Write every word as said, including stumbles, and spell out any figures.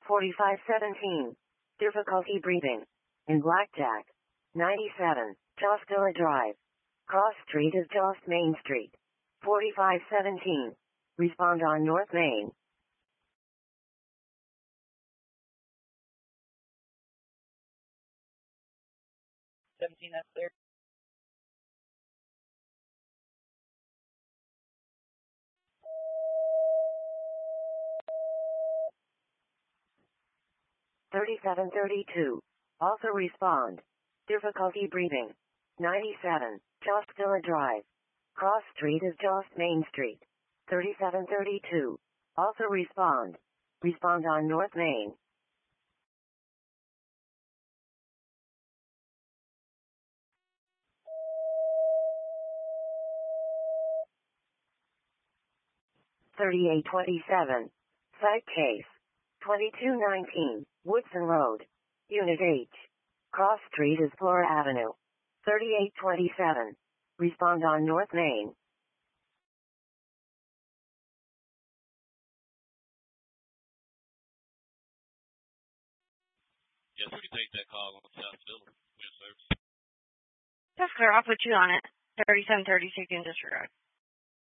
forty-five seventeen. Difficulty breathing. In Blackjack. ninety-seven. Jost Villa Drive. Cross Street is Jost Main Street. forty-five seventeen. Respond on North Main. seventeen, that's there. thirty-seven thirty-two. Also respond. Difficulty breathing. ninety-seven. Jost Villa Drive. Cross Street is Jost Main Street. thirty-seven thirty-two. Also respond. Respond on North Main. thirty-eight twenty-seven. Site case. twenty-two nineteen. Woodson Road. Unit H. Cross Street is Flora Avenue. thirty-eight twenty-seven. Respond on North Main. Yes, we can take that call on South Villa. Wind service. That's clear. I'll put you on it. thirty-seven thirty-six in disregard.